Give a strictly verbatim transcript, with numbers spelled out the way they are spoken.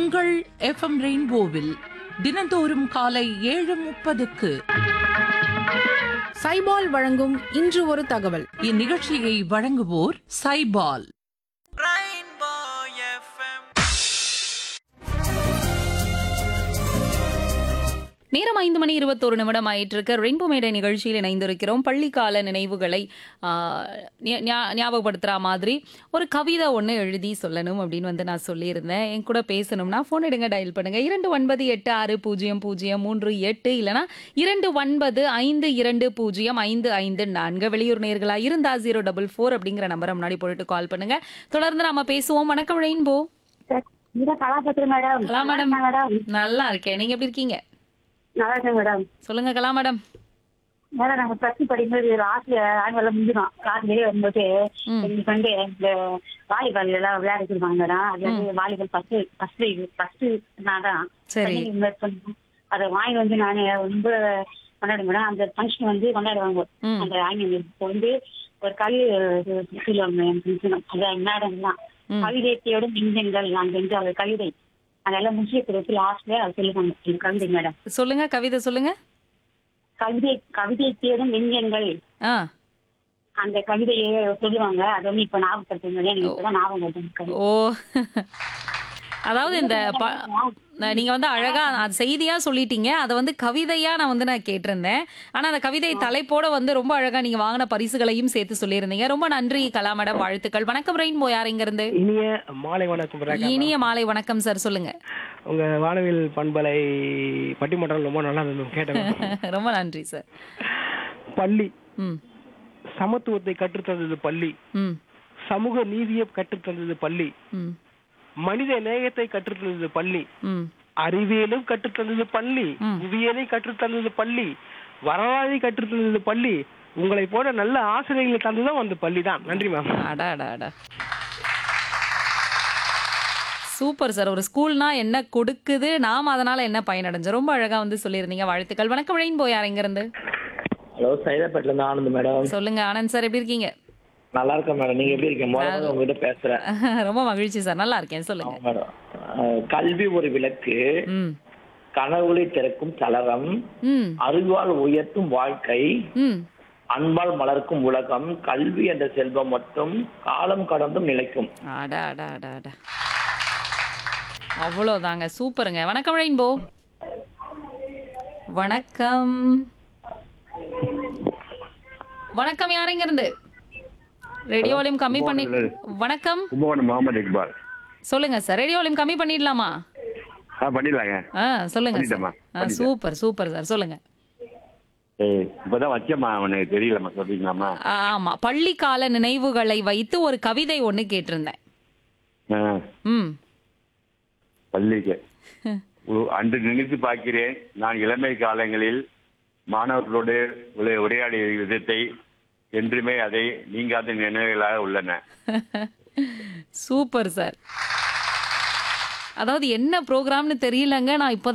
உங்கள் எஃப்எம் ரெயின்போவில் தினந்தோறும் காலை ஏழு முப்பதுக்கு சைபால் வழங்கும் இன்று ஒரு தகவல். இந்நிகழ்ச்சியை வழங்குவோர் சைபால். நேரம் ஐந்து மணி இருபத்தோரு நிமிடம் ஆயிட்டு இருக்க ரெயின்போ மேடை நிகழ்ச்சியில் இணைந்திருக்கிறோம். பள்ளிக்கால நினைவுகளை ஞாபகப்படுத்துகிற மாதிரி ஒரு கவிதை ஒன்று எழுதி சொல்லணும் அப்படின்னு வந்து நான் சொல்லியிருந்தேன். என் கூட பேசணும்னா ஃபோன் எடுங்க, டயல் பண்ணுங்க இரண்டு ஒன்பது எட்டு ஆறு பூஜ்ஜியம் பூஜ்ஜியம் மூன்று எட்டு இல்லைனா இரண்டு ஒன்பது ஐந்து இரண்டு பூஜ்ஜியம் ஐந்து ஐந்து நான்கு. வெளியூர் நேர்களா இருந்தா ஜீரோ டபுள் ஃபோர் அப்படிங்கிற நம்பரை முன்னாடி போட்டு கால் பண்ணுங்க. தொடர்ந்து நாம பேசுவோம். வணக்கம் ரெயின்போ. கலா மேடம், நல்லா இருக்கேன். நீங்க எப்படி இருக்கீங்க? நல்லா இருக்கேன் மேடம். சொல்லுங்க கலா மேடம். மேடம் நாங்க பிளஸ் டூ படிக்கும்போது லாஸ்ட்ல ஆனுவல் முடிஞ்சிடும். கிளாஸ் வெளியே வரும்போது எங்களுக்கு வந்து இந்த வாலிபால் எல்லாம் விளையாட வச்சிருப்பாங்க மேடம். அது வந்து வாலிபால் ஃபர்ஸ்ட் ஃபர்ஸ்ட் ஃபர்ஸ்ட் நான் தான் அதை வாங்கி வந்து நான் ரொம்ப கொண்டாடுவேன் மேடம். அந்த ஃபங்க்ஷன் வந்து கொண்டாடுவாங்க. அந்த ஆனுவல் வந்து ஒரு கவி சொல்லுவாங்க அந்த மேடம் தான் கவிதையோட நெஞ்சங்கள் நான் செஞ்ச ஒரு கவிதை அதெல்லாம் முக்கியத்துவத்து லாஸ்ட்ல அது சொல்லுவாங்க கவிதை மேடம். சொல்லுங்க கவிதை சொல்லுங்க. கவிதை கவிதை தேடும் நெஞ்சங்கள் அந்த கவிதையை சொல்லுவாங்க. அது வந்து இப்ப ஞாபகப்படுத்துங்க. எனக்கு இப்பதான் ஞாபகம். ஓ, அதாவது இந்த நீங்க வந்து அழகா செய்தியா சொல்லிட்டீங்க. அதை வந்து கவிதையா நான் வந்து நான் கேட்டிருந்தேன். ஆனா அந்த கவிதை தலைப்போட வந்து ரொம்ப அழகா நீங்க வாங்கின பரிசுகளையும் சேர்த்து சொல்லியிருந்தீங்க. ரொம்ப நன்றி கலா மேடம், வாழ்த்துக்கள். வணக்கம் ரெயின்போ, யார் இங்க இருந்து? இனிய மாலை வணக்கம். இனிய மாலை வணக்கம் சார், சொல்லுங்க. உங்க வானவில் பண்பலை பட்டிமன்றம் ரொம்ப நல்லா இருந்தது, கேட்டேன். ரொம்ப நன்றி சார். பள்ளி சமத்துவத்தை கற்றுத்தந்தது பள்ளி, சமூக நீதியை கற்றுத்தந்தது பள்ளி, மனித நேயத்தை கற்றுத்தந்தது பள்ளி, அறிவியலும் கற்றுத்தந்தது பள்ளி, புவியியலை கற்றுத்தந்தது பள்ளி, வரலாறை கற்றுத்தந்தது பள்ளி. உங்களை போல நல்ல ஆசிரியர்களை தந்ததும் அந்த பள்ளி தான். நன்றி மேம். அடாடாடா, சூப்பர் சார். ஒரு ஸ்கூல்னா என்ன கொடுக்குது, நாம அதனால என்ன பயனடைஞ்சோம், ரொம்ப அழகா வந்து சொல்லியிருந்தீங்க. வாழ்த்துக்கள். வணக்கம் ரெயின்போ, யார் இங்க இருந்து? ஹலோ, சைதாப்பேட்ல இருந்து ஆனந்த் மேடம். சொல்லுங்க ஆனந்த் சார், எப்படி இருக்கீங்க? நல்லா இருக்கேன் மேடம். நீங்க எப்படி இருக்கீங்க? முதல்ல உங்ககிட்ட பேசுறேன். ரொம்ப மகிழ்ச்சி சார், நல்லா இருக்கேன். சொல்லுங்க மேடம். கல்வி ஒரு விளக்கு, கனவுகளை திறக்கும் சலரம், அறிவால் உயர்த்தும் வாழ்க்கை, அன்பால் மலர்க்கும் உலகம், கல்வி என்ற செல்வம் மட்டும் காலம் கடந்தும் நிலைக்கும். அடா அடா அடா அடா, அவ்வளோதாங்க, சூப்பருங்க. வணக்கம் ரெயின்போ. வணக்கம் வணக்கம், யார் இங்க இருந்து? ரேடியோ வால்யூம் கம்மி பண்ணி. வணக்கம் முகமது இக்பால். சொல்லுங்க சார். ரேடியோ வால்யூம் கம்மி பண்ணிடலாமா? பண்ணிடலாங்க. ஆ சொல்லுங்க சார். சூப்பர் சூப்பர் சார், சொல்லுங்க. இப்பதான் வச்சமா, அவனுக்கு தெரியலமா, சொல்றீங்களாமா? ஆமா, பள்ளிக்கால நினைவுகளை வைத்து ஒரு கவிதை ஒண்ணு கேட்டிருந்தேன். ம் பள்ளிக்கு அன்று நினைத்து பார்க்கிறேன் நான் இளமை காலங்களில் மாணவர்களோடு உரையாடிய விதத்தை. என்றுமே அதை நீங்காத நினைவுகளாக உள்ளன. Super sir. அதாவது என்ன ப்ரோக்ராம்னு தெரியலங்க, நான் இப்போ